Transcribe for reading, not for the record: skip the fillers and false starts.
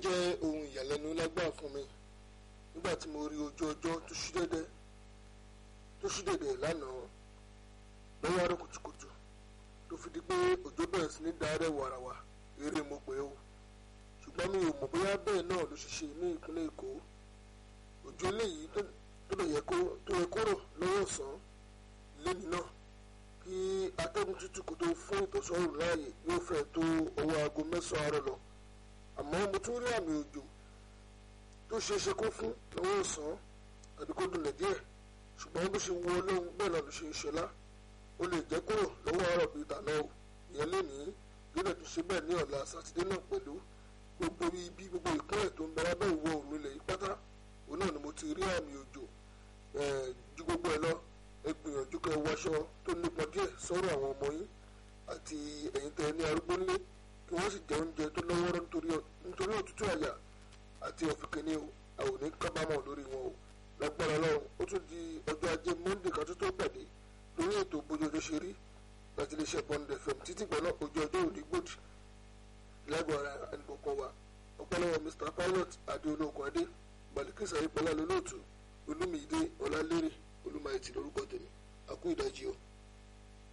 jẹ́ ohun ìyàlẹ́nu lágbà fún mi nígbà tí mo rí ojú ọjọ́ tó ṣú dẹ̀dẹ̀ lánàá lọ́wọ́ àárọ̀ kùtùkùtù tó fi di pé òjò bẹ̀rẹ̀ sí ní dàárẹ̀ wàràwà eré mo pè ó ṣùgbọ́n mi ò mọ̀ bóyá bẹ́ẹ̀ náà ló ṣe ṣe ní ìpínlẹ̀ Èkó òjò eléyìí tó lè yẹ kó rọ̀ lọ́wọ́ ọ̀sán lẹ́ni náà kí atẹ́gùn tútù kò tó fún ìtọ̀sọ́rùn láàyè yóò fẹ́ tó ọwọ́ aago 9 àárọ̀ lọ àmọ́ mo tún rí àmì òjò tó ṣe é ṣe kó fún lọ́wọ́ ọ̀sán tàbí kó dùnlẹ̀ díẹ̀ ṣùgbọ́n bó ṣe wù Ọlọ́run bẹ́ẹ̀ náà ló ṣe ń ṣọlá ó lè jẹ́ kúrò lọ́wọ́ àárọ̀ bíi tàná o ìyẹn lénìí lónà tó ṣe bẹ́ẹ̀ ní ọ̀la sátidé náà pẹ̀lú gbogbo ibi gbogbo ìpínlẹ̀ tó ń bẹ lábẹ́ ìwọ̀ oòrùn ilẹ̀ yìí pátá òun náà ni mo ti rí àmì òjò ju gbogbo ẹ̀ lọ ẹ gbìyànjú kẹ́ wọṣọ tó nípọn díẹ̀ sọ́rọ̀ àwọn ọmọ yín àti ẹ̀yin tẹ́ ní arúgbó nílé kí wọ́n sì jẹ oúnjẹ tó lọ́wọ́rọ́ nítorí òtútù àyà àti ọ̀fìnkìní o àwọn ò ní kábàámọ̀ lórí wọn o lágbára Ọlọ́run ó tún di ọjọ́ ajé monde kan tó pàdé lórí ètò bójú ọjọ́ ṣe rí láti iléeṣẹ́ Bond FM títí gbọ́n náà ojú ọjọ́ òní gbòdì lágbára ẹnìkọ̀ọ̀kan wa ọ̀pọ̀lọpọ̀ Mr Pilot adéolókun adé Balikis ayípọ̀lá lólóòtú Olúmídé Ọlálérè Olúmáìtì lórúkọ tèmi àkú ìdájí o.